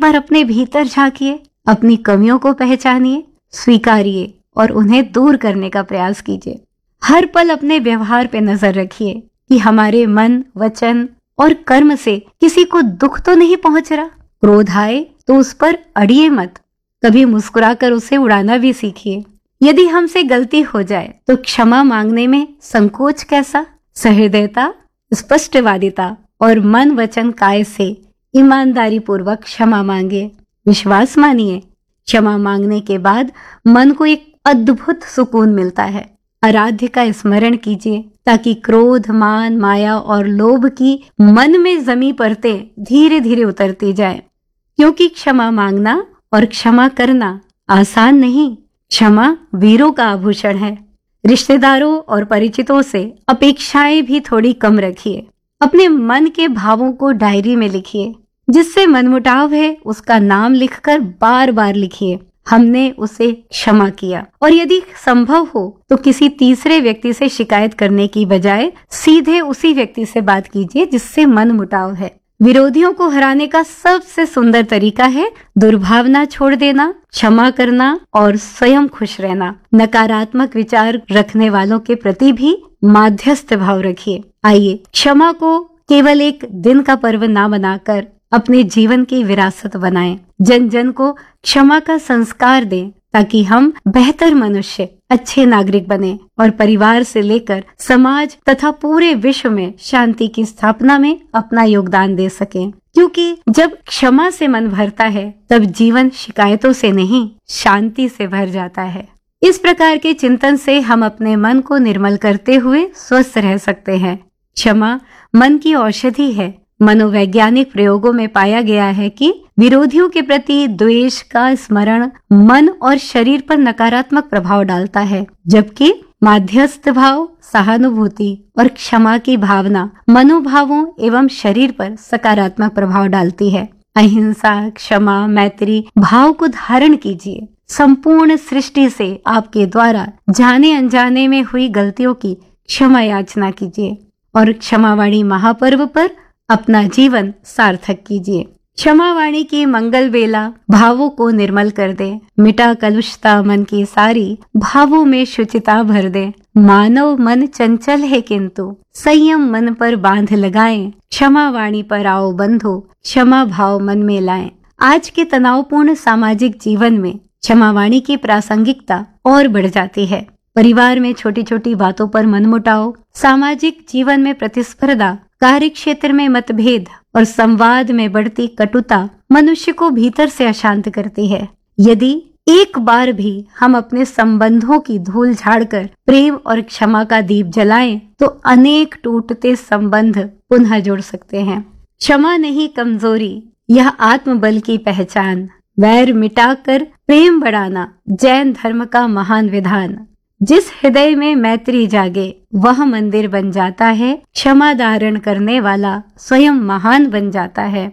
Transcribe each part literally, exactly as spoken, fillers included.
बार अपने भीतर झांकिए, अपनी कमियों को पहचानिए, स्वीकारिए और उन्हें दूर करने का प्रयास कीजिए। हर पल अपने व्यवहार पे नजर रखिए कि हमारे मन, वचन और कर्म से किसी को दुख तो नहीं पहुंच रहा। क्रोध आए तो उस पर अड़िए मत, कभी मुस्कुराकर उसे उड़ाना भी सीखिए। यदि हमसे गलती हो जाए तो क्षमा मांगने में संकोच कैसा। सहृदयता, स्पष्टवादिता और मन वचन काय से ईमानदारी पूर्वक क्षमा मांगे। विश्वास मानिए, क्षमा मांगने के बाद मन को एक अद्भुत सुकून मिलता है। आराध्य का स्मरण कीजिए ताकि क्रोध, मान, माया और लोभ की मन में जमी परतें धीरे धीरे उतरती जाए। क्योंकि क्षमा मांगना और क्षमा करना आसान नहीं, क्षमा वीरों का आभूषण है। रिश्तेदारों और परिचितों से अपेक्षाएं भी थोड़ी कम रखिए। अपने मन के भावों को डायरी में लिखिए। जिससे मनमुटाव है उसका नाम लिखकर बार बार लिखिए, हमने उसे क्षमा किया। और यदि संभव हो तो किसी तीसरे व्यक्ति से शिकायत करने की बजाय सीधे उसी व्यक्ति से बात कीजिए जिससे मनमुटाव है। विरोधियों को हराने का सबसे सुंदर तरीका है दुर्भावना छोड़ देना, क्षमा करना और स्वयं खुश रहना। नकारात्मक विचार रखने वालों के प्रति भी माध्यस्थ भाव रखिए। आइए क्षमा को केवल एक दिन का पर्व ना बनाकर अपने जीवन की विरासत बनाएं। जन जन को क्षमा का संस्कार दें ताकि हम बेहतर मनुष्य, अच्छे नागरिक बने और परिवार से लेकर समाज तथा पूरे विश्व में शांति की स्थापना में अपना योगदान दे सकें। क्योंकि जब क्षमा से मन भरता है तब जीवन शिकायतों से नहीं, शांति से भर जाता है। इस प्रकार के चिंतन से हम अपने मन को निर्मल करते हुए स्वस्थ रह सकते हैं। क्षमा मन की औषधि है। मनोवैज्ञानिक प्रयोगों में पाया गया है कि विरोधियों के प्रति द्वेष का स्मरण मन और शरीर पर नकारात्मक प्रभाव डालता है, जबकि माध्यस्थ भाव, सहानुभूति और क्षमा की भावना मनोभावों एवं शरीर पर सकारात्मक प्रभाव डालती है। अहिंसा, क्षमा, मैत्री भाव को धारण कीजिए। संपूर्ण सृष्टि से आपके द्वारा जाने अनजाने में हुई गलतियों की क्षमा याचना कीजिए और क्षमावाणी महापर्व पर अपना जीवन सार्थक कीजिए। क्षमावाणी की मंगल बेला भावों को निर्मल कर दे, मिटा कलुषता मन की सारी, भावों में शुचिता भर दे। मानव मन चंचल है किंतु संयम मन पर बांध लगाएं, क्षमावाणी पर आओ बंधो, क्षमा भाव मन में लाएं। आज के तनावपूर्ण सामाजिक जीवन में क्षमावाणी की प्रासंगिकता और बढ़ जाती है। परिवार में छोटी छोटी बातों पर मनमुटाव, सामाजिक जीवन में प्रतिस्पर्धा, कार्य क्षेत्र में मतभेद और संवाद में बढ़ती कटुता मनुष्य को भीतर से अशांत करती है। यदि एक बार भी हम अपने संबंधों की धूल झाड़कर प्रेम और क्षमा का दीप जलाएं तो अनेक टूटते संबंध पुनः जोड़ सकते हैं। क्षमा नहीं कमजोरी, यह आत्मबल की पहचान। वैर मिटाकर प्रेम बढ़ाना जैन धर्म का महान विधान। जिस हृदय में मैत्री जागे वह मंदिर बन जाता है, क्षमा धारण करने वाला स्वयं महान बन जाता है।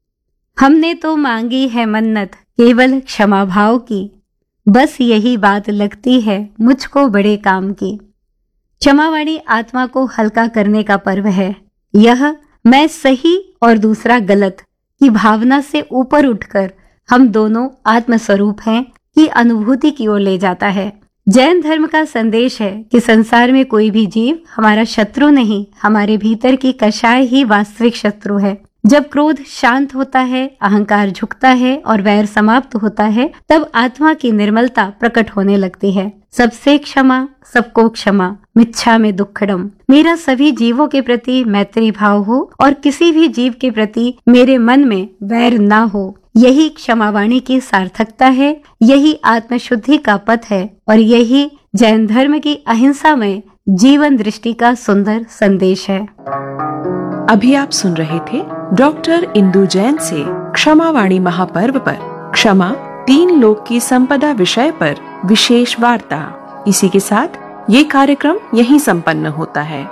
हमने तो मांगी है मन्नत केवल क्षमा भाव की, बस यही बात लगती है मुझको बड़े काम की। क्षमावाणी आत्मा को हल्का करने का पर्व है। यह मैं सही और दूसरा गलत की भावना से ऊपर उठकर हम दोनों आत्मस्वरूप हैं की अनुभूति की ओर ले जाता है। जैन धर्म का संदेश है कि संसार में कोई भी जीव हमारा शत्रु नहीं, हमारे भीतर की कषाय ही वास्तविक शत्रु है। जब क्रोध शांत होता है, अहंकार झुकता है और वैर समाप्त होता है, तब आत्मा की निर्मलता प्रकट होने लगती है। सबसे क्षमा, सबको क्षमा, मिच्छा में दुक्खड़म। मेरा सभी जीवों के प्रति मैत्री भाव हो और किसी भी जीव के प्रति मेरे मन में वैर ना हो। यही क्षमावाणी की सार्थकता है, यही आत्मशुद्धि का पथ है और यही जैन धर्म की अहिंसामय जीवन दृष्टि का सुंदर संदेश है। अभी आप सुन रहे थे डॉक्टर इंदु जैन से क्षमावाणी महापर्व पर क्षमा तीन लोक की संपदा विषय पर विशेष वार्ता। इसी के साथ ये कार्यक्रम यहीं संपन्न होता है।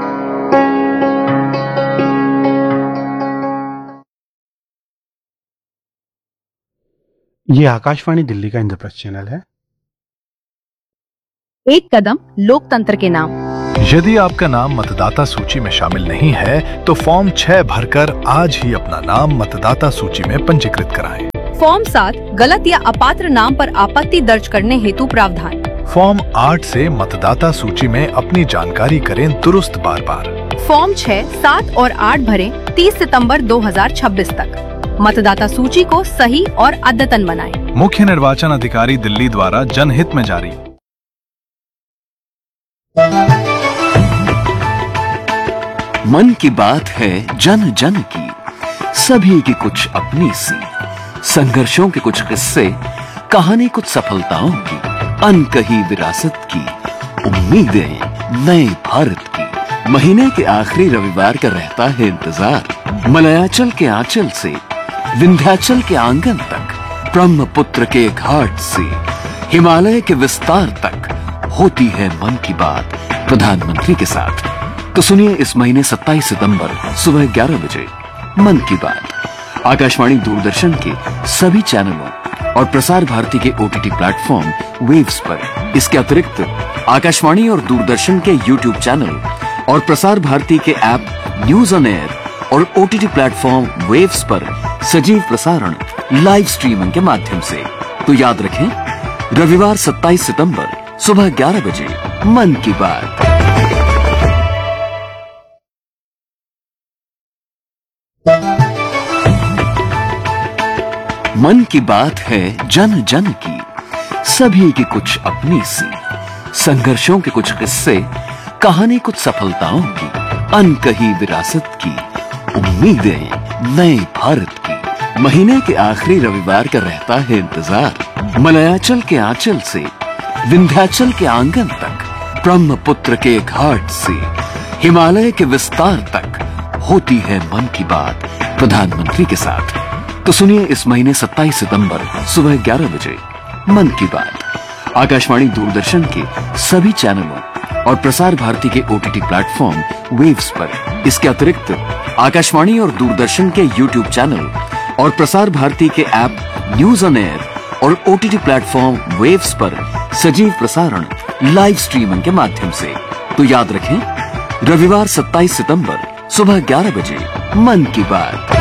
ये आकाशवाणी दिल्ली का इंद्रप्रस्थ चैनल है। एक कदम लोकतंत्र के नाम। यदि आपका नाम मतदाता सूची में शामिल नहीं है तो फॉर्म छह भरकर आज ही अपना नाम मतदाता सूची में पंजीकृत कराएं। फॉर्म सात गलत या अपात्र नाम पर आपत्ति दर्ज करने हेतु प्रावधान। फॉर्म आठ से मतदाता सूची में अपनी जानकारी करें दुरुस्त बार बार। फॉर्म छह, सात और आठ भरें तीस सितंबर दो हजार छब्बीस तक। मतदाता सूची को सही और अद्यतन बनाएं। मुख्य निर्वाचन अधिकारी दिल्ली द्वारा जनहित में जारी। मन की बात है जन जन की, सभी की कुछ अपनी सी, संघर्षों के कुछ किस्से, कहानी कुछ सफलताओं की, अनकही विरासत की, उम्मीदें नए भारत की। महीने के आखिरी रविवार का रहता है इंतजार। मलयाचल के आंचल से विंध्याचल के आंगन तक, ब्रह्मपुत्र के घाट से हिमालय के विस्तार तक होती है मन की बात प्रधानमंत्री के साथ। तो सुनिए इस महीने सत्ताईस सितंबर सुबह ग्यारह बजे मन की बात आकाशवाणी दूरदर्शन के सभी चैनलों और प्रसार भारती के ओटीटी प्लेटफॉर्म वेव्स पर। इसके अतिरिक्त आकाशवाणी और दूरदर्शन के यूट्यूब चैनल और प्रसार भारती के ऐप न्यूज ऑन एयर और ओटीटी प्लेटफॉर्म वेव्स पर सजीव प्रसारण लाइव स्ट्रीमिंग के माध्यम से। तो याद रखें, रविवार सत्ताईस सितंबर सुबह ग्यारह बजे मन की बात। मन की बात है जन जन की, सभी की कुछ अपनी सी, संघर्षों के कुछ किस्से, कहानी कुछ सफलताओं की, अनकही विरासत की, उम्मीदें नए भारत की। महीने के आखिरी रविवार का रहता है इंतजार। मलयाचल के आंचल से विंध्याचल के आंगन तक, ब्रह्मपुत्र के घाट से हिमालय के विस्तार तक होती है मन की बात प्रधानमंत्री के साथ। तो सुनिए इस महीने सत्ताईस सितंबर सुबह ग्यारह बजे मन की बात आकाशवाणी दूरदर्शन के सभी चैनलों और प्रसार भारती के ओटीटी प्लेटफॉर्म वेव्स पर। इसके अतिरिक्त आकाशवाणी और दूरदर्शन के यूट्यूब चैनल और प्रसार भारती के ऐप न्यूज ऑन एयर और ओटीटी प्लेटफॉर्म वेव्स पर सजीव प्रसारण लाइव स्ट्रीमिंग के माध्यम से। तो याद रखें, रविवार सत्ताईस सितंबर सुबह ग्यारह बजे मन की बात।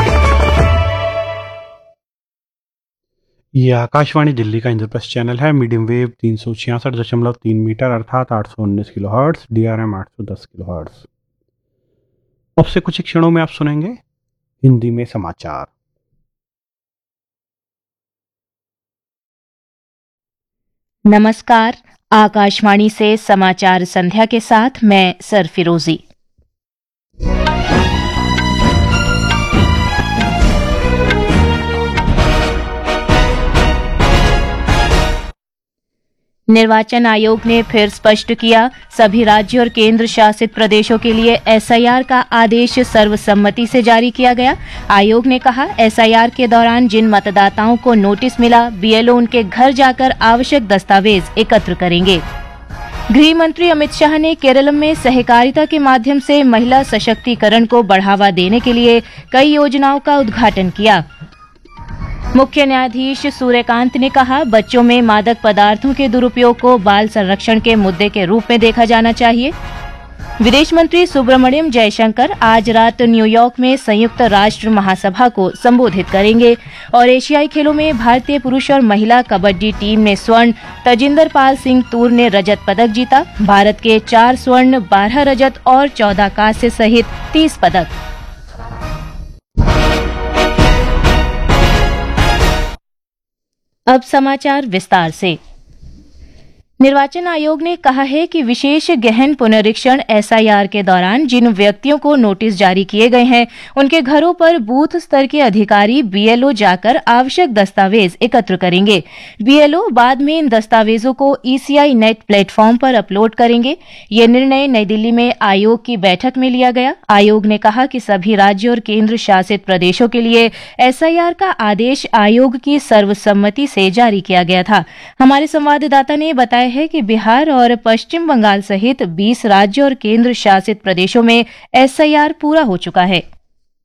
ये आकाशवाणी दिल्ली का इंद्रप्रस्थ चैनल है। मीडियम वेव तीन सौ छियासठ दशमलव तीन मीटर अर्थात आठ सौ उन्नीस kilo hertz, D R M आठ सौ दस किलो हर्ट्स। अब से कुछ ही क्षणों में आप सुनेंगे हिंदी में समाचार। नमस्कार, आकाशवाणी से समाचार संध्या के साथ मैं सरफिरोजी। निर्वाचन आयोग ने फिर स्पष्ट किया, सभी राज्यों और केंद्र शासित प्रदेशों के लिए एस आई आर का आदेश सर्वसम्मति से जारी किया गया। आयोग ने कहा, एस आई आर के दौरान जिन मतदाताओं को नोटिस मिला, बी एल ओ उनके घर जाकर आवश्यक दस्तावेज एकत्र करेंगे। गृह मंत्री अमित शाह ने केरल में सहकारिता के माध्यम से महिला सशक्तिकरण को बढ़ावा देने के लिए कई योजनाओं का उद्घाटन किया। मुख्य न्यायाधीश सूर्यकांत ने कहा, बच्चों में मादक पदार्थों के दुरुपयोग को बाल संरक्षण के मुद्दे के रूप में देखा जाना चाहिए। विदेश मंत्री सुब्रमण्यम जयशंकर आज रात न्यूयॉर्क में संयुक्त राष्ट्र महासभा को संबोधित करेंगे और एशियाई खेलों में भारतीय पुरुष और महिला कबड्डी टीम ने स्वर्ण, तजिंदर पाल सिंह तूर ने रजत पदक जीता। भारत के चार स्वर्ण, बारह रजत और चौदह कांस्य सहित तीस पदक। अब समाचार विस्तार से। निर्वाचन आयोग ने कहा है कि विशेष गहन पुनरीक्षण एस आई आर के दौरान जिन व्यक्तियों को नोटिस जारी किए गए हैं, उनके घरों पर बूथ स्तर के अधिकारी बी एल ओ जाकर आवश्यक दस्तावेज एकत्र करेंगे। बी एल ओ बाद में इन दस्तावेजों को ई सी आई नेट प्लेटफॉर्म पर अपलोड करेंगे। ये निर्णय नई दिल्ली में आयोग की बैठक में लिया गया। आयोग ने कहा कि सभी राज्यों और केंद्र शासित प्रदेशों के लिए एस आई आर का आदेश आयोग की सर्वसम्मति से जारी किया गया था। हमारे संवाददाता ने बताया है कि बिहार और पश्चिम बंगाल सहित बीस राज्यों और केंद्र शासित प्रदेशों में एस आई आर पूरा हो चुका है।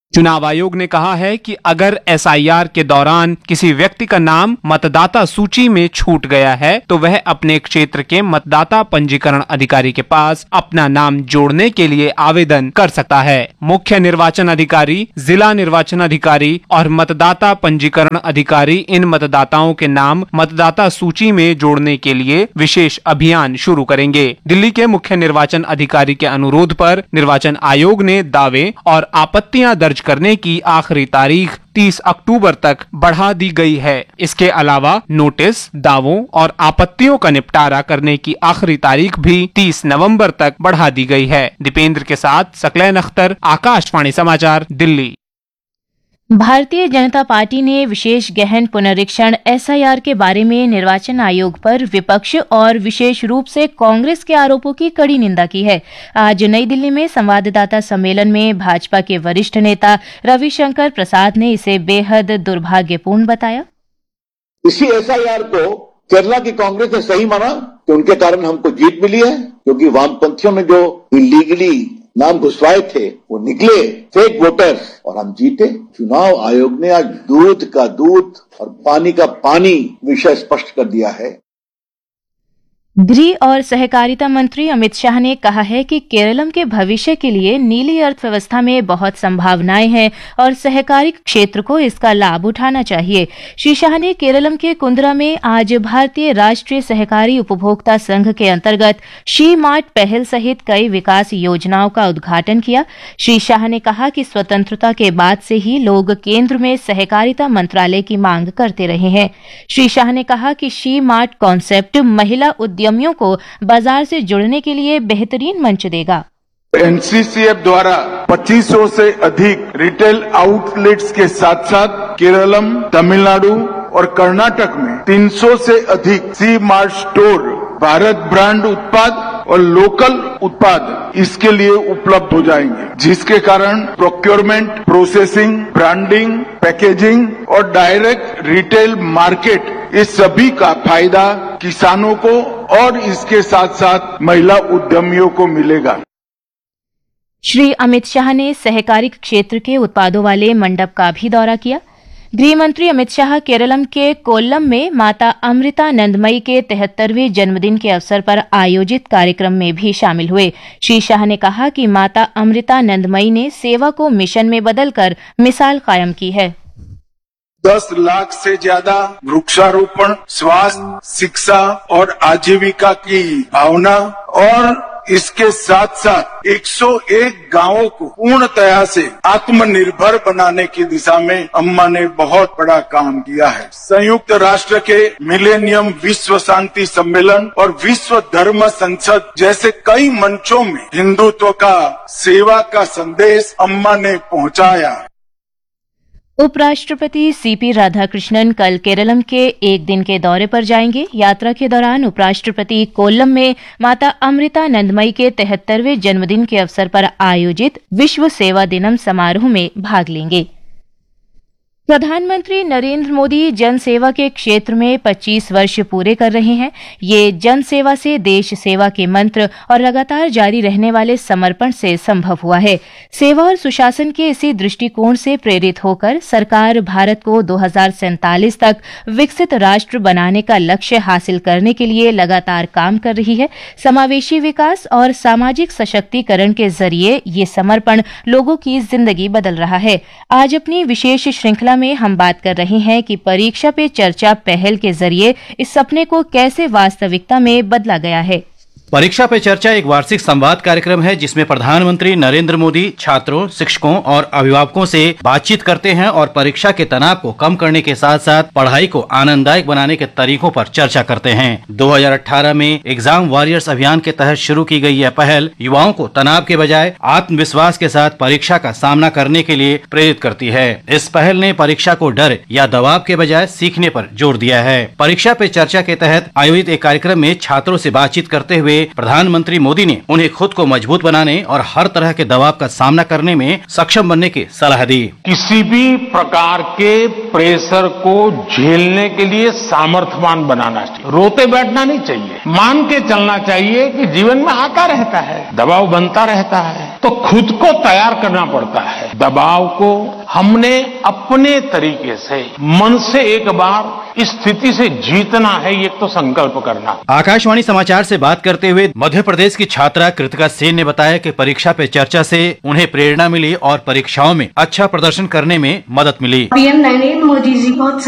चुनाव आयोग ने कहा है कि अगर एस आई आर के दौरान किसी व्यक्ति का नाम मतदाता सूची में छूट गया है तो वह अपने क्षेत्र के मतदाता पंजीकरण अधिकारी के पास अपना नाम जोड़ने के लिए आवेदन कर सकता है। मुख्य निर्वाचन अधिकारी, जिला निर्वाचन अधिकारी और मतदाता पंजीकरण अधिकारी इन मतदाताओं के नाम मतदाता सूची में जोड़ने के लिए विशेष अभियान शुरू करेंगे। दिल्ली के मुख्य निर्वाचन अधिकारी के अनुरोध पर निर्वाचन आयोग ने दावे और आपत्तियां दर्ज करने की आखिरी तारीख तीस अक्टूबर तक बढ़ा दी गई है। इसके अलावा नोटिस, दावों और आपत्तियों का निपटारा करने की आखिरी तारीख भी तीस नवंबर तक बढ़ा दी गई है। दीपेंद्र के साथ सकलैन अख्तर, आकाशवाणी समाचार, दिल्ली। भारतीय जनता पार्टी ने विशेष गहन पुनरीक्षण एस आई आर के बारे में निर्वाचन आयोग पर विपक्ष और विशेष रूप से कांग्रेस के आरोपों की कड़ी निंदा की है। आज नई दिल्ली में संवाददाता सम्मेलन में भाजपा के वरिष्ठ नेता रविशंकर प्रसाद ने इसे बेहद दुर्भाग्यपूर्ण बताया। इसी एस आई आर को केरला की कांग्रेस ने सही माना कि उनके कारण हमको जीत मिली है, क्योंकि वामपंथियों ने जो इलीगली नाम घुसवाए थे वो निकले फेक वोटर्स और हम जीते। चुनाव आयोग ने आज दूध का दूध और पानी का पानी विषय स्पष्ट कर दिया है। गृह और सहकारिता मंत्री अमित शाह ने कहा है कि केरलम के भविष्य के लिए नीली अर्थव्यवस्था में बहुत संभावनाएं हैं और सहकारी क्षेत्र को इसका लाभ उठाना चाहिए। श्री शाह ने केरलम के कुंद्रा में आज भारतीय राष्ट्रीय सहकारी उपभोक्ता संघ के अंतर्गत शी मार्ट पहल सहित कई विकास योजनाओं का उद्घाटन किया। श्री शाह ने कहा कि स्वतंत्रता के बाद से ही लोग केंद्र में सहकारिता मंत्रालय की मांग करते रहे हैं। श्री शाह ने कहा कि शी मार्ट कॉन्सेप्ट महिला उद्यमियों को बाजार से जुड़ने के लिए बेहतरीन मंच देगा। एन सी सी एफ द्वारा पच्चीस सौ से अधिक रिटेल आउटलेट्स के साथ साथ केरलम, तमिलनाडु और कर्नाटक में तीन सौ से अधिक सी मार्ट स्टोर भारत ब्रांड उत्पाद और लोकल उत्पाद इसके लिए उपलब्ध हो जाएंगे, जिसके कारण प्रोक्योरमेंट, प्रोसेसिंग, ब्रांडिंग, पैकेजिंग और डायरेक्ट रिटेल मार्केट इस सभी का फायदा किसानों को और इसके साथ साथ महिला उद्यमियों को मिलेगा। श्री अमित शाह ने सहकारी क्षेत्र के उत्पादों वाले मंडप का भी दौरा किया। गृह मंत्री अमित शाह केरलम के कोल्लम में माता अमृतानंदमयी के तिहत्तरवें जन्मदिन के अवसर पर आयोजित कार्यक्रम में भी शामिल हुए। श्री शाह ने कहा कि माता अमृतानंदमयी ने सेवा को मिशन में बदलकर मिसाल कायम की है। दस लाख से ज्यादा वृक्षारोपण, स्वास्थ्य, शिक्षा और आजीविका की भावना और इसके साथ साथ एक सौ एक गांवों को पूर्णतया से आत्मनिर्भर बनाने की दिशा में अम्मा ने बहुत बड़ा काम किया है। संयुक्त राष्ट्र के मिलेनियम विश्व शांति सम्मेलन और विश्व धर्म संसद जैसे कई मंचों में हिंदुत्व का, सेवा का संदेश अम्मा ने पहुंचाया। उपराष्ट्रपति सीपी राधाकृष्णन कल केरलम के एक दिन के दौरे पर जाएंगे। यात्रा के दौरान उपराष्ट्रपति कोल्लम में माता अमृतानंदमयी के तिहत्तरवें जन्मदिन के अवसर पर आयोजित विश्व सेवा दिनम समारोह में भाग लेंगे। प्रधानमंत्री नरेंद्र मोदी जन सेवा के क्षेत्र में पच्चीस वर्ष पूरे कर रहे हैं। ये जन सेवा से देश सेवा के मंत्र और लगातार जारी रहने वाले समर्पण से संभव हुआ है। सेवा और सुशासन के इसी दृष्टिकोण से प्रेरित होकर सरकार भारत को दो हज़ार सैंतालीस तक विकसित राष्ट्र बनाने का लक्ष्य हासिल करने के लिए लगातार काम कर रही है। समावेशी विकास और सामाजिक सशक्तिकरण के जरिए ये समर्पण लोगों की जिंदगी बदल रहा है। आज अपनी विशेष श्रृंखला में हम बात कर रहे हैं कि परीक्षा पे चर्चा पहल के जरिए इस सपने को कैसे वास्तविकता में बदला गया है। परीक्षा पे चर्चा एक वार्षिक संवाद कार्यक्रम है जिसमें प्रधानमंत्री नरेंद्र मोदी छात्रों, शिक्षकों और अभिभावकों से बातचीत करते हैं और परीक्षा के तनाव को कम करने के साथ साथ पढ़ाई को आनंददायक बनाने के तरीकों पर चर्चा करते हैं। दो हज़ार अठारह में एग्जाम वॉरियर्स अभियान के तहत शुरू की गई यह पहल युवाओं को तनाव के बजाय आत्मविश्वास के साथ परीक्षा का सामना करने के लिए प्रेरित करती है। इस पहल ने परीक्षा को डर या दबाव के बजाय सीखने पर जोर दिया है। परीक्षा पे चर्चा के तहत आयोजित एक कार्यक्रम में छात्रों से बातचीत करते हुए प्रधानमंत्री मोदी ने उन्हें खुद को मजबूत बनाने और हर तरह के दबाव का सामना करने में सक्षम बनने की सलाह दी। किसी भी प्रकार के प्रेशर को झेलने के लिए सामर्थ्यवान बनाना चाहिए। रोते बैठना नहीं चाहिए, मान के चलना चाहिए कि जीवन में आता रहता है, दबाव बनता रहता है, तो खुद को तैयार करना पड़ता है। दबाव को हमने अपने तरीके से मन से एक बार इस स्थिति से जीतना है, ये तो संकल्प करना। आकाशवाणी समाचार से बात करते हुए मध्य प्रदेश की छात्रा कृतिका सेन ने बताया कि परीक्षा पे चर्चा से उन्हें प्रेरणा मिली और परीक्षाओं में अच्छा प्रदर्शन करने में मदद मिली। पीएम नरेंद्र मोदी जी बहुत